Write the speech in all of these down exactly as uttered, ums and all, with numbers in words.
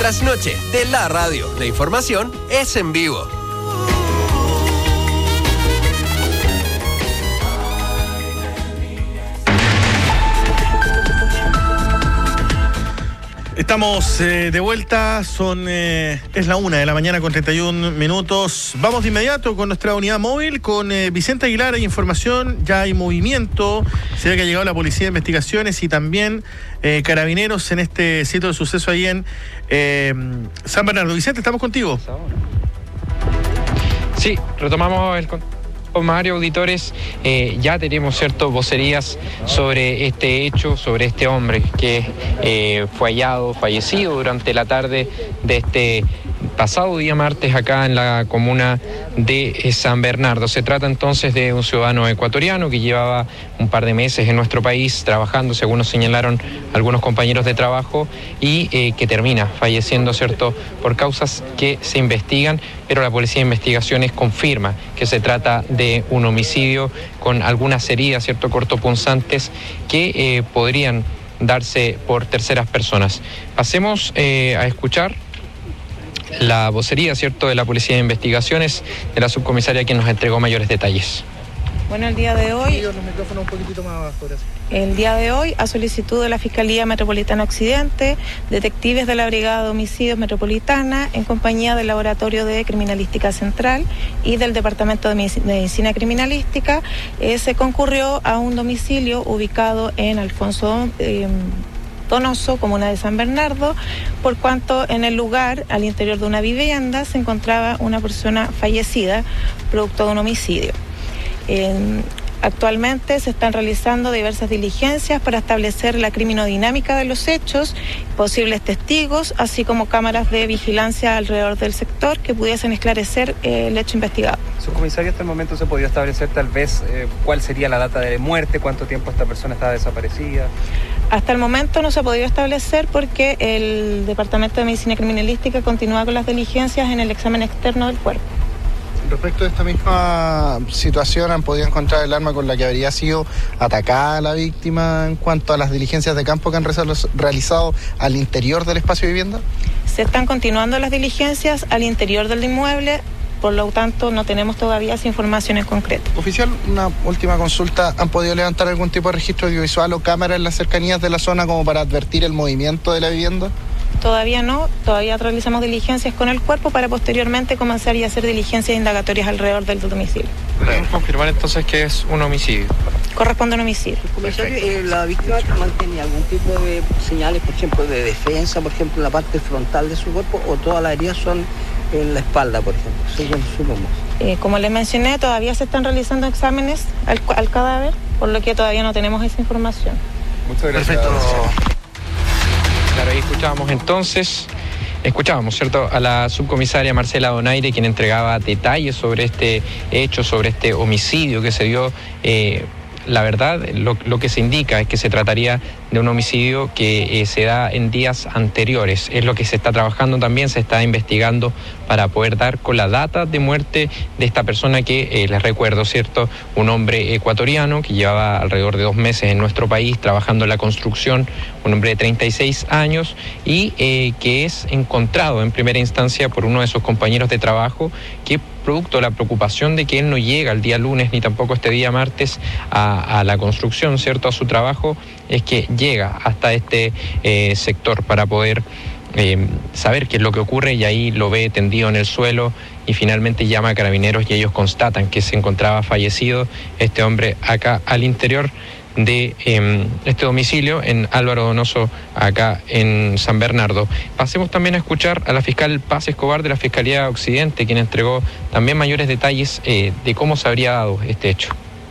trasnoche de la radio. La información es en vivo. Estamos eh, de vuelta, son eh, es la una de la mañana con treinta y un minutos. Vamos de inmediato con nuestra unidad móvil, con eh, Vicente Aguilar. Hay información, ya hay movimiento. Se ve que ha llegado la Policía de Investigaciones y también eh, Carabineros en este sitio de suceso ahí en eh, San Bernardo. Vicente, estamos contigo. Sí, retomamos el contacto. Mario, auditores, eh, ya tenemos ciertas vocerías sobre este hecho, sobre este hombre que eh, fue hallado, fallecido durante la tarde de este pasado día martes acá en la comuna de San Bernardo. Se trata entonces de un ciudadano ecuatoriano que llevaba un par de meses en nuestro país trabajando, según nos señalaron algunos compañeros de trabajo, y eh, que termina falleciendo, ¿cierto?, por causas que se investigan, pero la Policía de Investigaciones confirma que se trata de un homicidio con algunas heridas, ¿cierto?, cortopunzantes que eh, podrían darse por terceras personas. Pasemos eh, a escuchar la vocería, ¿cierto?, de la Policía de Investigaciones, de la subcomisaria, quien nos entregó mayores detalles. Bueno, el día de hoy, el día de hoy, a solicitud de la Fiscalía Metropolitana Occidente, detectives de la Brigada de Homicidios Metropolitana, en compañía del Laboratorio de Criminalística Central y del Departamento de Medicina Criminalística, eh, se concurrió a un domicilio ubicado en Alfonso eh, Donoso, comuna de San Bernardo, por cuanto en el lugar, al interior de una vivienda, se encontraba una persona fallecida, producto de un homicidio. Eh, actualmente se están realizando diversas diligencias para establecer la criminodinámica de los hechos, posibles testigos, así como cámaras de vigilancia alrededor del sector que pudiesen esclarecer eh, el hecho investigado. Subcomisario, hasta el momento se podría establecer tal vez eh, cuál sería la data de muerte, cuánto tiempo esta persona estaba desaparecida. Hasta el momento no se ha podido establecer porque el Departamento de Medicina Criminalística continúa con las diligencias en el examen externo del cuerpo. Respecto a esta misma situación, ¿han podido encontrar el arma con la que habría sido atacada la víctima en cuanto a las diligencias de campo que han realizado al interior del espacio de vivienda? Se están continuando las diligencias al interior del inmueble, por lo tanto no tenemos todavía esa información en concreto. Oficial, una última consulta. ¿Han podido levantar algún tipo de registro audiovisual o cámara en las cercanías de la zona como para advertir el movimiento de la vivienda? Todavía no, todavía realizamos diligencias con el cuerpo para posteriormente comenzar y hacer diligencias indagatorias alrededor del domicilio. ¿Podemos confirmar entonces que es un homicidio? Corresponde a un homicidio. Comisario, eh, ¿la víctima mantenía algún tipo de señales, por ejemplo, de defensa, por ejemplo, en la parte frontal de su cuerpo, o todas las heridas son en la espalda, por ejemplo? Según supongamos. Eh, como les mencioné, todavía se están realizando exámenes al, al cadáver, por lo que todavía no tenemos esa información. Muchas gracias. Perfecto. Claro, ahí escuchábamos entonces, escuchábamos, ¿cierto?, a la subcomisaria Marcela Donaire, quien entregaba detalles sobre este hecho, sobre este homicidio que se dio. Eh, la verdad, lo, lo que se indica es que se trataría de un homicidio que eh, se da en días anteriores. Es lo que se está trabajando también, se está investigando para poder dar con la data de muerte de esta persona que, eh, les recuerdo, ¿cierto?, un hombre ecuatoriano que llevaba alrededor de dos meses en nuestro país trabajando en la construcción, un hombre de treinta y seis años, y eh, que es encontrado en primera instancia por uno de sus compañeros de trabajo, que producto de la preocupación de que él no llega el día lunes ni tampoco este día martes a, a la construcción, ¿cierto?, a su trabajo, es que llega hasta este eh, sector para poder eh, saber qué es lo que ocurre, y ahí lo ve tendido en el suelo y finalmente llama a Carabineros y ellos constatan que se encontraba fallecido este hombre acá al interior de eh, este domicilio en Álvaro Donoso, acá en San Bernardo. Pasemos también a escuchar a la fiscal Paz Escobar de la Fiscalía Occidente, quien entregó también mayores detalles eh, de cómo se habría dado este hecho.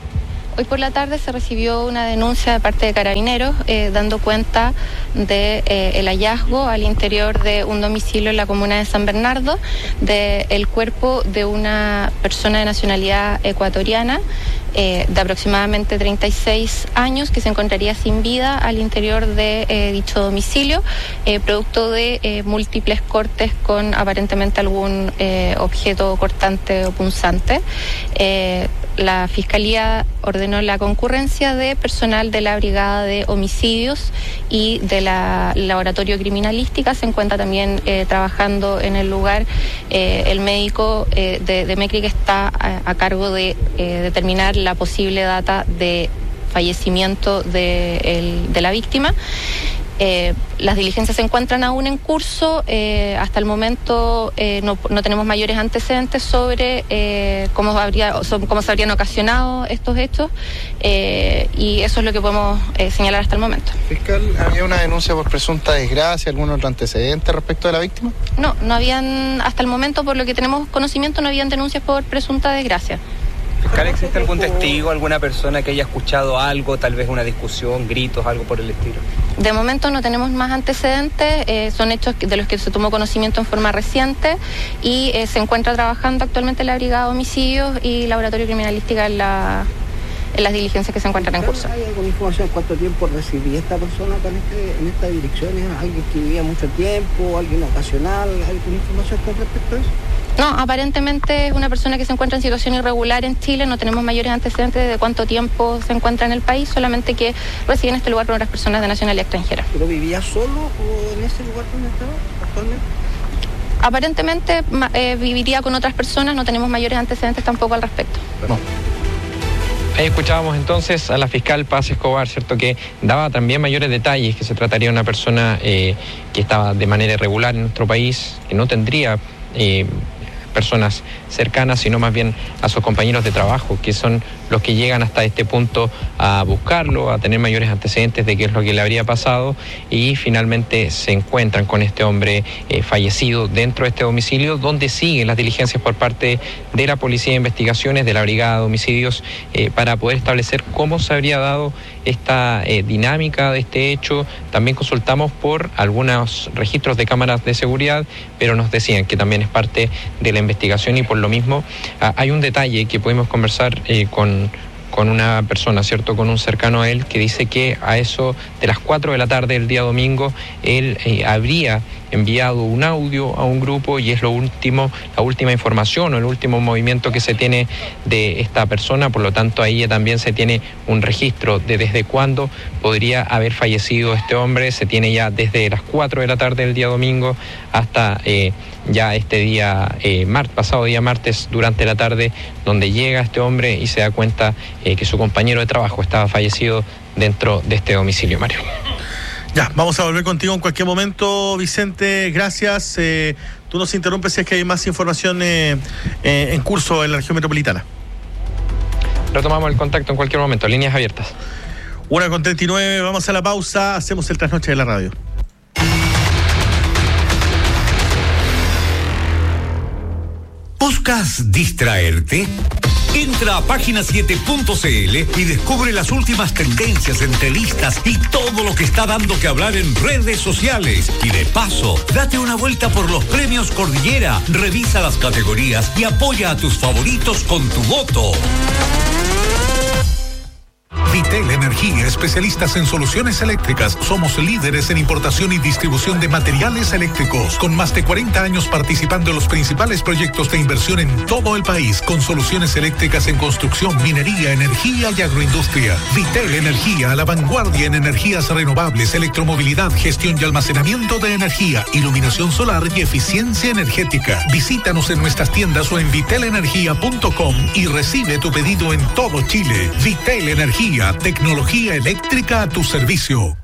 Hoy por la tarde se recibió una denuncia de parte de Carabineros eh, dando cuenta del de, eh, hallazgo al interior de un domicilio en la comuna de San Bernardo del cuerpo de una persona de nacionalidad ecuatoriana eh, de aproximadamente treinta y seis años que se encontraría sin vida al interior de eh, dicho domicilio, eh, producto de eh, múltiples cortes con aparentemente algún eh, objeto cortante o punzante. Eh, la Fiscalía ordenó bueno, la concurrencia de personal de la Brigada de Homicidios y de la Laboratorio Criminalística. Se encuentra también eh, trabajando en el lugar eh, el médico eh, de, de MECRI, que está a, a cargo de eh, determinar la posible data de fallecimiento de, el, de la víctima. Eh, las diligencias se encuentran aún en curso. Eh, hasta el momento eh, no, no tenemos mayores antecedentes sobre eh, cómo, habría, cómo se habrían ocasionado estos hechos, eh, y eso es lo que podemos eh, señalar hasta el momento. Fiscal, ¿había una denuncia por presunta desgracia, algún otro antecedente respecto de la víctima? No, no habían, hasta el momento, por lo que tenemos conocimiento, no habían denuncias por presunta desgracia. Fiscal, ¿existe algún testigo, alguna persona que haya escuchado algo, tal vez una discusión, gritos, algo por el estilo? De momento no tenemos más antecedentes, eh, son hechos de los que se tomó conocimiento en forma reciente y eh, se encuentra trabajando actualmente la Brigada de Homicidios y Laboratorio Criminalística en, la, en las diligencias que se encuentran en curso. ¿Hay alguna información de cuánto tiempo residía esta persona acá en, este, en esta dirección? ¿Alguien que vivía mucho tiempo, alguien ocasional? ¿Alguna información con respecto a eso? No, aparentemente es una persona que se encuentra en situación irregular en Chile. No tenemos mayores antecedentes de cuánto tiempo se encuentra en el país, solamente que reside en este lugar con otras personas de nacionalidad extranjera. ¿Pero vivía solo o en ese lugar donde estaba actualmente? Aparentemente eh, viviría con otras personas, no tenemos mayores antecedentes tampoco al respecto. No. Ahí escuchábamos entonces a la fiscal Paz Escobar, ¿cierto?, que daba también mayores detalles, que se trataría de una persona eh, que estaba de manera irregular en nuestro país, que no tendría Eh, personas cercanas, sino más bien a sus compañeros de trabajo, que son los que llegan hasta este punto a buscarlo, a tener mayores antecedentes de qué es lo que le habría pasado, y finalmente se encuentran con este hombre eh, fallecido dentro de este domicilio, donde siguen las diligencias por parte de la Policía de Investigaciones, de la Brigada de Homicidios, eh, para poder establecer cómo se habría dado esta eh, dinámica de este hecho. También consultamos por algunos registros de cámaras de seguridad, pero nos decían que también es parte de la investigación, y por lo mismo ah, hay un detalle que pudimos conversar eh, con, con una persona, ¿cierto?, con un cercano a él, que dice que a eso de las cuatro de la tarde del día domingo él eh, habría enviado un audio a un grupo, y es lo último, la última información o el último movimiento que se tiene de esta persona. Por lo tanto, ahí también se tiene un registro de desde cuándo podría haber fallecido este hombre. Se tiene ya desde las cuatro de la tarde del día domingo hasta eh, ya este día, eh, mar, pasado día martes, durante la tarde, donde llega este hombre y se da cuenta eh, que su compañero de trabajo estaba fallecido dentro de este domicilio, Mario. Ya, vamos a volver contigo en cualquier momento, Vicente, gracias. Eh, tú nos interrumpes si es que hay más información eh, eh, en curso en la región metropolitana. Retomamos el contacto en cualquier momento, líneas abiertas. Una con treinta y nueve, vamos a la pausa, hacemos el trasnoche de la radio. ¿Buscas distraerte? Entra a página siete punto c l y descubre las últimas tendencias, entrevistas y todo lo que está dando que hablar en redes sociales. Y de paso, date una vuelta por los premios Cordillera, revisa las categorías y apoya a tus favoritos con tu voto. Vitel Energía, especialistas en soluciones eléctricas. Somos líderes en importación y distribución de materiales eléctricos, con más de cuarenta años participando en los principales proyectos de inversión en todo el país, con soluciones eléctricas en construcción, minería, energía y agroindustria. Vitel Energía, a la vanguardia en energías renovables, electromovilidad, gestión y almacenamiento de energía, iluminación solar y eficiencia energética. Visítanos en nuestras tiendas o en vitel energía punto com y recibe tu pedido en todo Chile. Vitel Energía, tecnología eléctrica a tu servicio.